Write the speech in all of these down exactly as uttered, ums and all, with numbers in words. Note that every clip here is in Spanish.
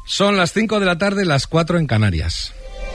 Son las cinco de la tarde, las cuatro en Canarias.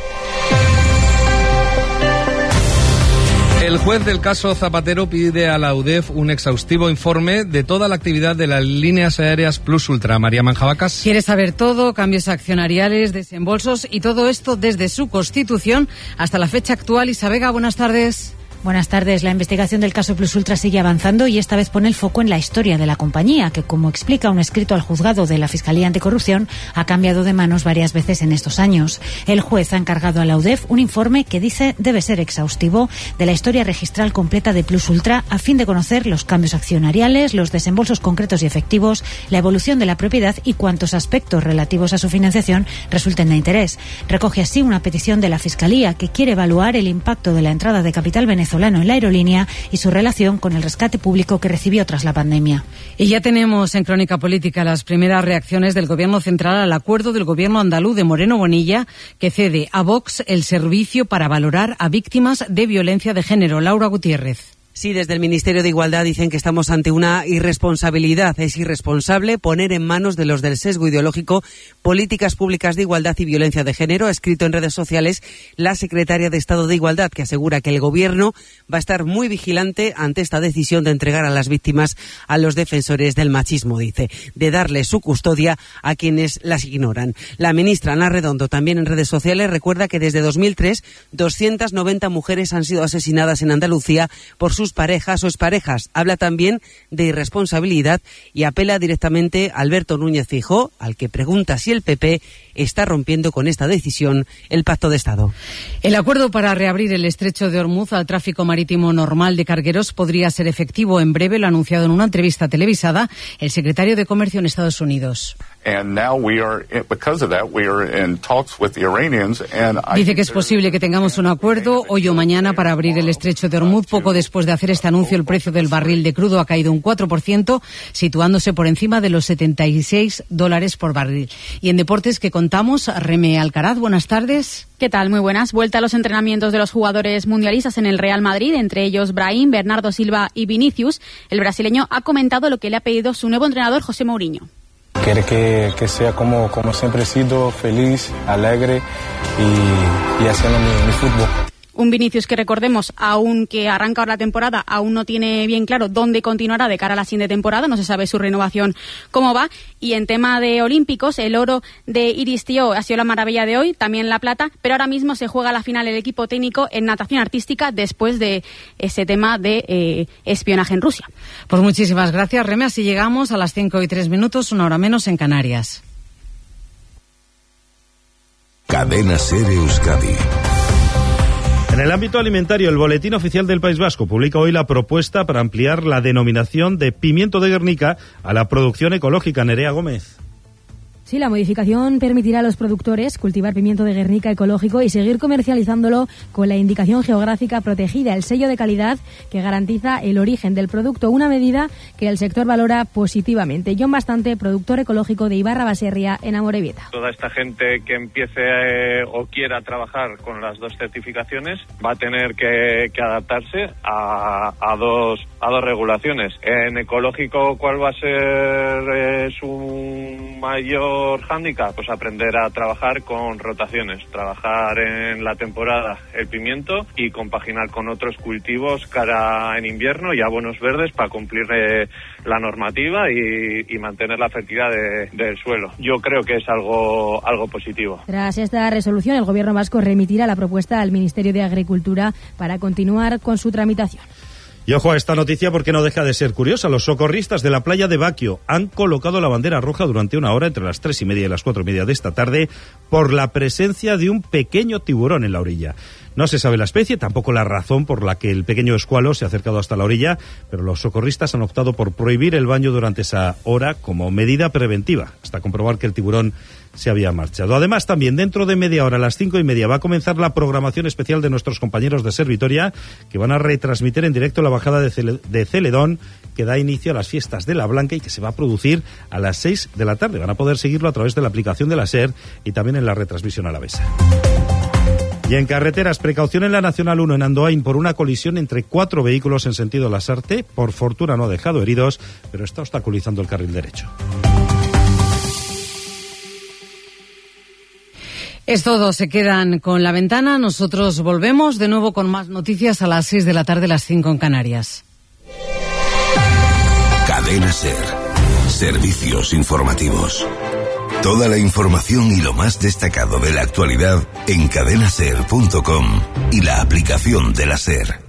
El juez del caso Zapatero pide a la U D E F un exhaustivo informe de toda la actividad de las líneas aéreas Plus Ultra. María Manjabacas. Quiere saber todo, cambios accionariales, desembolsos y todo esto desde su constitución hasta la fecha actual. Isa Vega, buenas tardes. Buenas tardes. La investigación del caso Plus Ultra sigue avanzando y esta vez pone el foco en la historia de la compañía, que, como explica un escrito al juzgado de la Fiscalía Anticorrupción, ha cambiado de manos varias veces en estos años. El juez ha encargado a la U D E F un informe que dice debe ser exhaustivo de la historia registral completa de Plus Ultra a fin de conocer los cambios accionariales, los desembolsos concretos y efectivos, la evolución de la propiedad y cuantos aspectos relativos a su financiación resulten de interés. Recoge así una petición de la Fiscalía que quiere evaluar el impacto de la entrada de capital venezolano en la aerolínea y su relación con el rescate público que recibió tras la pandemia. Y ya tenemos en Crónica Política las primeras reacciones del Gobierno central al acuerdo del Gobierno andaluz de Moreno Bonilla que cede a Vox el servicio para valorar a víctimas de violencia de género. Laura Gutiérrez. Sí, desde el Ministerio de Igualdad dicen que estamos ante una irresponsabilidad. Es irresponsable poner en manos de los del sesgo ideológico políticas públicas de igualdad y violencia de género, ha escrito en redes sociales la secretaria de Estado de Igualdad, que asegura que el Gobierno va a estar muy vigilante ante esta decisión de entregar a las víctimas a los defensores del machismo, dice, de darle su custodia a quienes las ignoran. La ministra Ana Redondo, también en redes sociales, recuerda que desde dos mil tres doscientas noventa mujeres han sido asesinadas en Andalucía por sus parejas o exparejas. Habla también de irresponsabilidad y apela directamente a Alberto Núñez Feijóo, al que pregunta si el P P está rompiendo con esta decisión el Pacto de Estado. El acuerdo para reabrir el estrecho de Ormuz al tráfico marítimo normal de cargueros podría ser efectivo en breve, lo ha anunciado en una entrevista televisada el secretario de Comercio en Estados Unidos. Dice que es posible que tengamos un acuerdo hoy o mañana para abrir el estrecho de Ormuz. Poco después de hacer este anuncio, el precio del barril de crudo ha caído un cuatro por ciento, situándose por encima de los setenta y seis dólares por barril. Y en deportes que contamos, Reme Alcaraz, buenas tardes. ¿Qué tal? Muy buenas. Vuelta a los entrenamientos de los jugadores mundialistas en el Real Madrid, entre ellos Brahim, Bernardo Silva y Vinicius. El brasileño ha comentado lo que le ha pedido su nuevo entrenador, José Mourinho. Quiere que, que sea como, como siempre he sido, feliz, alegre y, y haciendo mi, mi fútbol. Un Vinicius que, recordemos, aunque arranca ahora la temporada, aún no tiene bien claro dónde continuará de cara a la siguiente temporada, no se sabe su renovación cómo va. Y en tema de olímpicos, el oro de Iris Tío ha sido la maravilla de hoy, también la plata, pero ahora mismo se juega la final el equipo técnico en natación artística después de ese tema de eh, espionaje en Rusia. Pues muchísimas gracias, Reme. Así llegamos a las cinco y tres minutos, una hora menos en Canarias. Cadena SER Euskadi. En el ámbito alimentario, el Boletín Oficial del País Vasco publica hoy la propuesta para ampliar la denominación de pimiento de Guernica a la producción ecológica. Nerea Gómez. Sí, la modificación permitirá a los productores cultivar pimiento de Guernica ecológico y seguir comercializándolo con la indicación geográfica protegida, el sello de calidad que garantiza el origen del producto, una medida que el sector valora positivamente. John Bastante, productor ecológico de Ibarra Baserria en Amorebieta. Toda esta gente que empiece eh, o quiera trabajar con las dos certificaciones va a tener que, que adaptarse a, a, dos, a dos regulaciones. En ecológico, ¿cuál va a ser eh, su mayor hándicap? Pues aprender a trabajar con rotaciones, trabajar en la temporada el pimiento y compaginar con otros cultivos cara en invierno y abonos verdes para cumplir eh, la normativa y, y mantener la fertilidad de, del suelo. Yo creo que es algo, algo positivo. Tras esta resolución, el Gobierno vasco remitirá la propuesta al Ministerio de Agricultura para continuar con su tramitación. Y ojo a esta noticia porque no deja de ser curiosa. Los socorristas de la playa de Baquio han colocado la bandera roja durante una hora entre las tres y media y las cuatro y media de esta tarde por la presencia de un pequeño tiburón en la orilla. No se sabe la especie, tampoco la razón por la que el pequeño escualo se ha acercado hasta la orilla, pero los socorristas han optado por prohibir el baño durante esa hora como medida preventiva, hasta comprobar que el tiburón se había marchado. Además, también dentro de media hora, a las cinco y media, va a comenzar la programación especial de nuestros compañeros de SER Vitoria, que van a retransmitir en directo la bajada de, Cele- de Celedón, que da inicio a las fiestas de la Blanca y que se va a producir a las seis de la tarde. Van a poder seguirlo a través de la aplicación de la SER y también en la retransmisión alavesa. Y en carreteras, precaución en la Nacional uno en Andoain por una colisión entre cuatro vehículos en sentido Lasarte. Por fortuna no ha dejado heridos, pero está obstaculizando el carril derecho. Es todo, se quedan con La Ventana. Nosotros volvemos de nuevo con más noticias a las seis de la tarde, las cinco en Canarias. Cadena SER. Servicios informativos. Toda la información y lo más destacado de la actualidad en cadena ser punto com y la aplicación de la SER.